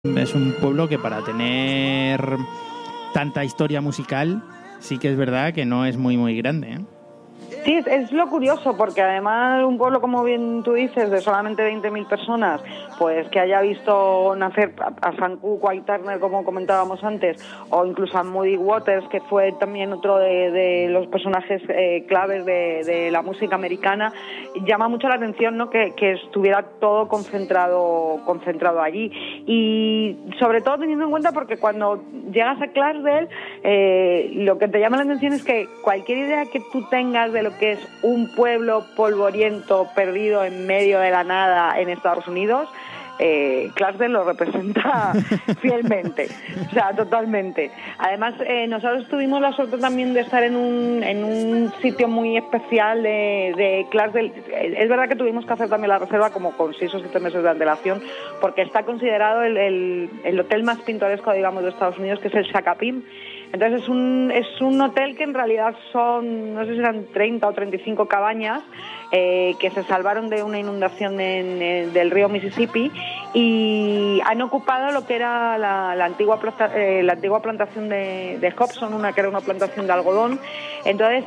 Es un pueblo que para tener tanta historia musical sí que es verdad que no es muy grande, ¿eh? Sí, es lo curioso, porque además un pueblo, como bien tú dices, de solamente 20.000 personas, pues que haya visto nacer a Sam Cooke o a Turner, como comentábamos antes, o incluso a Muddy Waters, que fue también otro de los personajes claves de la música americana, llama mucho la atención, ¿no?, que estuviera todo concentrado allí. Y sobre todo teniendo en cuenta, porque cuando llegas a Clarksdale, lo que te llama la atención es que cualquier idea que tú tengas de lo que es un pueblo polvoriento perdido en medio de la nada en Estados Unidos, Clarksdale lo representa fielmente, o sea, totalmente. Además, nosotros tuvimos la suerte también de estar en un sitio muy especial de Clarksdale. Es verdad que tuvimos que hacer también la reserva como con 6 o 7 meses de antelación, porque está considerado el hotel más pintoresco, digamos, de Estados Unidos, que es el Shakopee. Entonces es un hotel que en realidad son, no sé si eran 30 o 35 cabañas que se salvaron de una inundación del río Mississippi, y han ocupado lo que era la antigua plantación de Hobson, que era una plantación de algodón. Entonces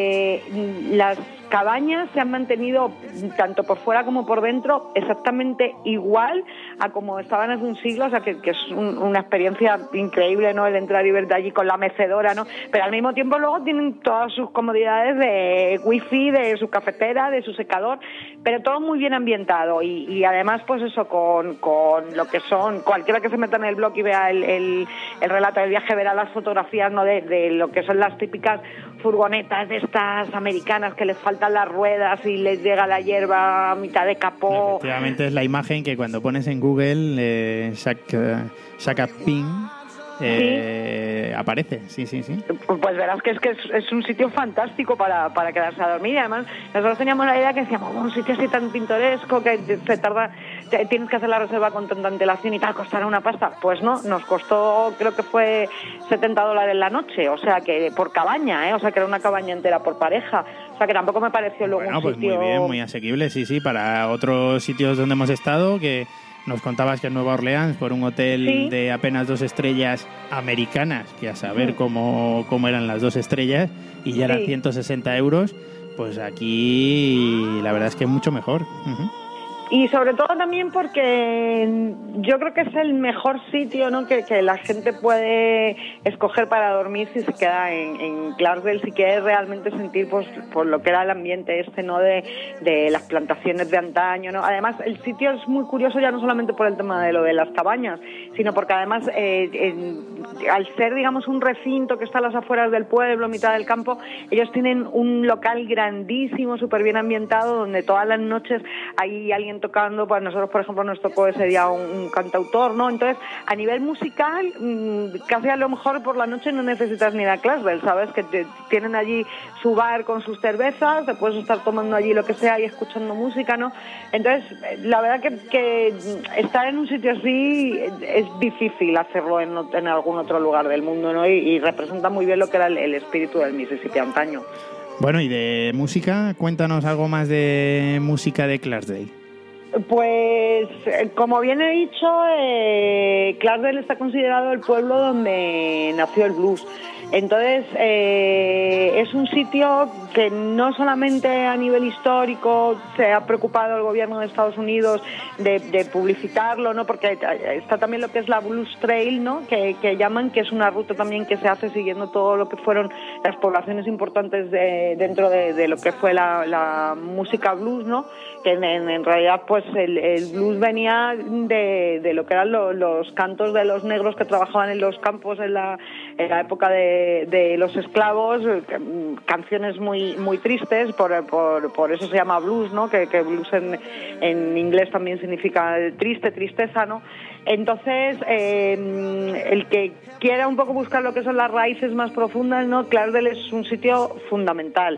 las cabañas se han mantenido tanto por fuera como por dentro exactamente igual a como estaban hace un siglo, o sea que es una experiencia increíble, ¿no?, el entrar y ver de allí con la mecedora, ¿no? Pero al mismo tiempo luego tienen todas sus comodidades de wifi, de su cafetera, de su secador, pero todo muy bien ambientado, y además pues eso, con lo que son, cualquiera que se meta en el blog y vea el relato del viaje verá las fotografías, ¿no?, de lo que son las típicas furgonetas de estas americanas que les faltan las ruedas y les llega la hierba a mitad de capó. Efectivamente, es la imagen que cuando pones en Google Shakopee aparece, sí. Pues verás que es un sitio fantástico para quedarse a dormir. Y además nosotros teníamos la idea que decíamos, un sitio así tan pintoresco que se tarda, tienes que hacer la reserva con tanta antelación y tal, costará una pasta. Pues no, nos costó, creo que fue $70 la noche, o sea que por cabaña, o sea que era una cabaña entera por pareja, o sea que tampoco me pareció luego un pues sitio... muy bien, muy asequible, sí, para otros sitios donde hemos estado, que nos contabas que en Nueva Orleans, por un hotel de apenas 2 estrellas americanas, que a saber cómo eran las 2 estrellas, y ya eran 160 euros, pues aquí la verdad es que es mucho mejor. Y sobre todo también porque yo creo que es el mejor sitio, ¿no?, que la gente puede escoger para dormir si se queda en Clarksdale, si quiere realmente sentir pues por lo que era el ambiente ¿no?, de las plantaciones de antaño, ¿no? Además, el sitio es muy curioso ya no solamente por el tema de lo de las cabañas, sino porque además al ser, digamos, un recinto que está a las afueras del pueblo, mitad del campo, ellos tienen un local grandísimo, súper bien ambientado, donde todas las noches hay alguien tocando. Pues nosotros, por ejemplo, nos tocó ese día un cantautor, ¿no? Entonces, a nivel musical, casi a lo mejor por la noche no necesitas ni ir a Clarksdale, ¿sabes? Que tienen allí su bar con sus cervezas, te puedes estar tomando allí lo que sea y escuchando música, ¿no? Entonces, la verdad que estar en un sitio así es difícil hacerlo en algún otro lugar del mundo, ¿no? Y representa muy bien lo que era el espíritu del Mississippi antaño. Bueno, y de música, cuéntanos algo más de música de Clarksdale. Pues, como bien he dicho, Clarksdale está considerado el pueblo donde nació el blues. Entonces, es un sitio que no solamente a nivel histórico se ha preocupado el gobierno de Estados Unidos de publicitarlo, ¿no? Porque está también lo que es la Blues Trail, ¿no?, que llaman, que es una ruta también que se hace siguiendo todo lo que fueron las poblaciones importantes dentro de lo que fue la música blues, ¿no?, que en realidad pues el blues venía de lo que eran los cantos de los negros que trabajaban en los campos en la época de los esclavos, canciones muy tristes, por eso se llama blues, ¿no?, que blues en inglés también significa tristeza, ¿no? Entonces, el que quiera un poco buscar lo que son las raíces más profundas, ¿no?, Clarksdale es un sitio fundamental.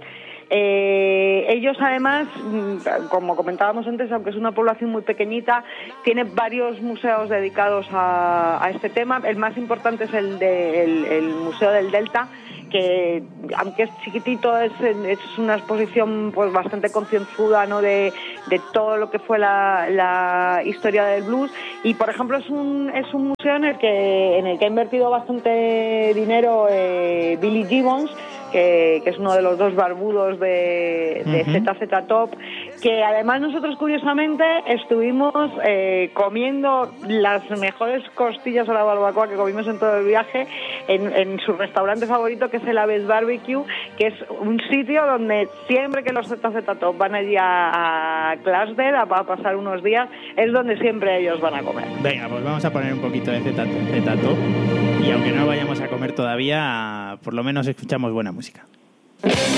Ellos además, como comentábamos antes, aunque es una población muy pequeñita, tiene varios museos dedicados a este tema. El más importante es el Museo del Delta, que aunque es chiquitito es una exposición pues bastante concienzuda, ¿no? de todo lo que fue la historia del blues. Y por ejemplo es un museo en el que ha invertido bastante dinero Billy Gibbons, que es uno de los dos barbudos de ZZ Top, que además nosotros curiosamente estuvimos comiendo las mejores costillas a la barbacoa que comimos en todo el viaje en su restaurante favorito, que es el Aves Barbecue, que es un sitio donde siempre que los ZZ Top van allí a Glasgow a pasar unos días, es donde siempre ellos van a comer. Venga, pues vamos a poner un poquito de ZZ Top y aunque no vayamos a comer todavía, por lo menos escuchamos buena música.